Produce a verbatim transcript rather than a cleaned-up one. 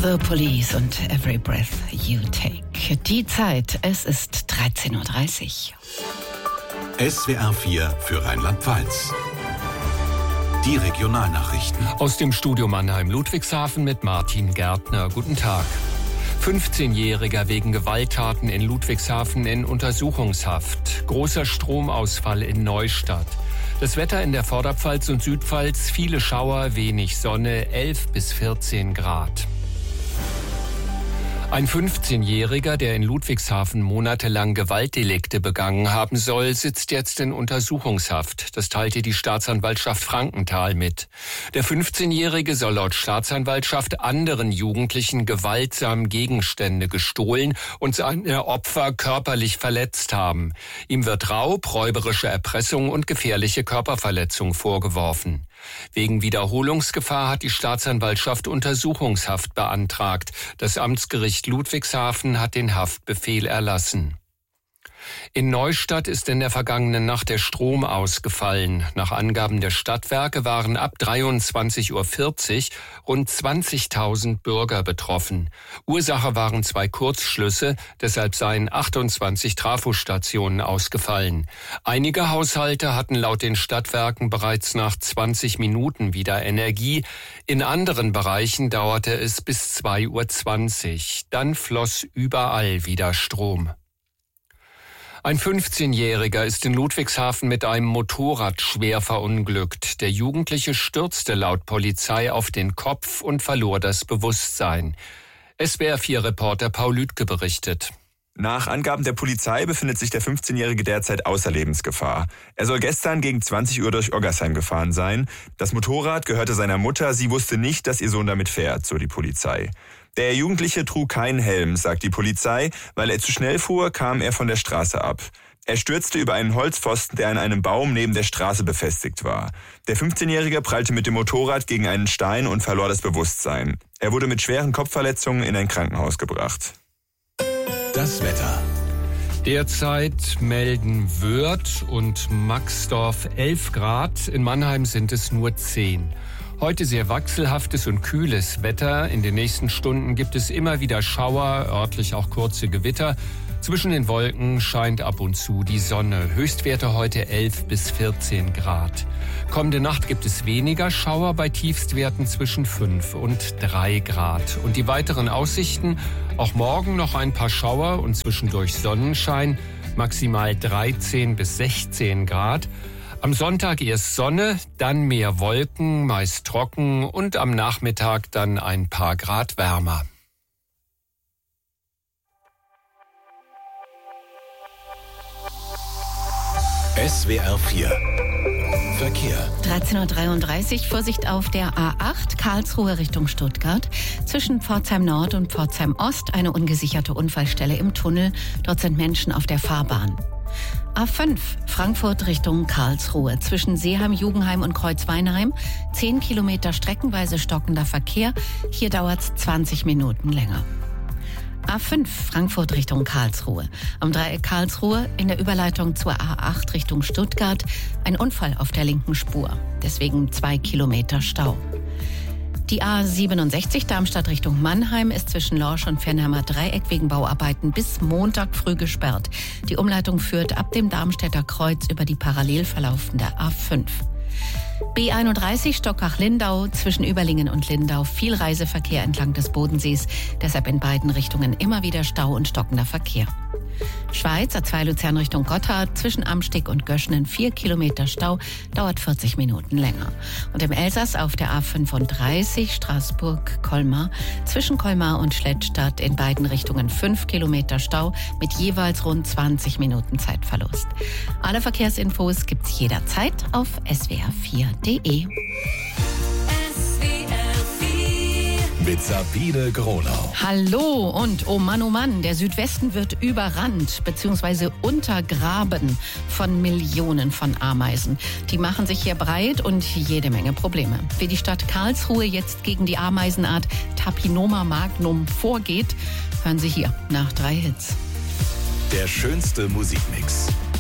The Police und Every Breath You Take. Die Zeit, es ist dreizehn Uhr dreißig. S W R vier für Rheinland-Pfalz. Die Regionalnachrichten. Aus dem Studio Mannheim-Ludwigshafen mit Martin Gärtner. Guten Tag. fünfzehnjähriger wegen Gewalttaten in Ludwigshafen in Untersuchungshaft. Großer Stromausfall in Neustadt. Das Wetter in der Vorderpfalz und Südpfalz, viele Schauer, wenig Sonne, elf bis vierzehn Grad. Ein fünfzehnjähriger, der in Ludwigshafen monatelang Gewaltdelikte begangen haben soll, sitzt jetzt in Untersuchungshaft. Das teilte die Staatsanwaltschaft Frankenthal mit. Der fünfzehnjährige soll laut Staatsanwaltschaft anderen Jugendlichen gewaltsam Gegenstände gestohlen und seine Opfer körperlich verletzt haben. Ihm wird Raub, räuberische Erpressung und gefährliche Körperverletzung vorgeworfen. Wegen Wiederholungsgefahr hat die Staatsanwaltschaft Untersuchungshaft beantragt. Das Amtsgericht Ludwigshafen hat den Haftbefehl erlassen. In Neustadt ist in der vergangenen Nacht der Strom ausgefallen. Nach Angaben der Stadtwerke waren ab dreiundzwanzig Uhr vierzig rund zwanzigtausend Bürger betroffen. Ursache waren zwei Kurzschlüsse, deshalb seien achtundzwanzig Trafostationen ausgefallen. Einige Haushalte hatten laut den Stadtwerken bereits nach zwanzig Minuten wieder Energie. In anderen Bereichen dauerte es bis zwei Uhr zwanzig. Dann floss überall wieder Strom. Ein fünfzehnjähriger ist in Ludwigshafen mit einem Motorrad schwer verunglückt. Der Jugendliche stürzte laut Polizei auf den Kopf und verlor das Bewusstsein. S W R vier Reporter Paul Lüdke berichtet. Nach Angaben der Polizei befindet sich der fünfzehnjährige derzeit außer Lebensgefahr. Er soll gestern gegen zwanzig Uhr durch Oggersheim gefahren sein. Das Motorrad gehörte seiner Mutter. Sie wusste nicht, dass ihr Sohn damit fährt, so die Polizei. Der Jugendliche trug keinen Helm, sagt die Polizei. Weil er zu schnell fuhr, kam er von der Straße ab. Er stürzte über einen Holzpfosten, der an einem Baum neben der Straße befestigt war. Der fünfzehnjährige prallte mit dem Motorrad gegen einen Stein und verlor das Bewusstsein. Er wurde mit schweren Kopfverletzungen in ein Krankenhaus gebracht. Das Wetter. Derzeit melden Wörth und Maxdorf elf Grad, in Mannheim sind es nur zehn. Heute sehr wechselhaftes und kühles Wetter. In den nächsten Stunden gibt es immer wieder Schauer, örtlich auch kurze Gewitter. Zwischen den Wolken scheint ab und zu die Sonne. Höchstwerte heute elf bis vierzehn Grad. Kommende Nacht gibt es weniger Schauer bei Tiefstwerten zwischen fünf und drei Grad. Und die weiteren Aussichten, auch morgen noch ein paar Schauer und zwischendurch Sonnenschein, maximal dreizehn bis sechzehn Grad. Am Sonntag erst Sonne, dann mehr Wolken, meist trocken und am Nachmittag dann ein paar Grad wärmer. S W R vier Verkehr. dreizehn Uhr dreiunddreißig, Vorsicht auf der A acht, Karlsruhe Richtung Stuttgart. Zwischen Pforzheim Nord und Pforzheim Ost eine ungesicherte Unfallstelle im Tunnel. Dort sind Menschen auf der Fahrbahn. A fünf, Frankfurt Richtung Karlsruhe. Zwischen Seeheim, Jugenheim und Kreuzweinheim. zehn Kilometer streckenweise stockender Verkehr. Hier dauert es zwanzig Minuten länger. A fünf, Frankfurt Richtung Karlsruhe. Am Dreieck Karlsruhe in der Überleitung zur A acht Richtung Stuttgart ein Unfall auf der linken Spur. Deswegen zwei Kilometer Stau. Die A siebenundsechzig Darmstadt Richtung Mannheim ist zwischen Lorsch und Fernheimer Dreieck wegen Bauarbeiten bis Montag früh gesperrt. Die Umleitung führt ab dem Darmstädter Kreuz über die parallel verlaufende A fünf. B einunddreißig Stockach-Lindau, zwischen Überlingen und Lindau viel Reiseverkehr entlang des Bodensees, deshalb in beiden Richtungen immer wieder Stau und stockender Verkehr. Schweiz, A zwei Luzern Richtung Gotthard, zwischen Amsteg und Göschenen vier Kilometer Stau, dauert vierzig Minuten länger. Und im Elsass auf der A fünfunddreißig Straßburg-Colmar, zwischen Colmar und Schlettstadt in beiden Richtungen fünf Kilometer Stau mit jeweils rund zwanzig Minuten Zeitverlust. Alle Verkehrsinfos gibt's jederzeit auf s w r vier punkt d e. Mit Sabine Gronau. Hallo und oh Mann, oh Mann, der Südwesten wird überrannt bzw. untergraben von Millionen von Ameisen. Die machen sich hier breit und jede Menge Probleme. Wie die Stadt Karlsruhe jetzt gegen die Ameisenart Tapinoma magnum vorgeht, hören Sie hier nach drei Hits. Der schönste Musikmix.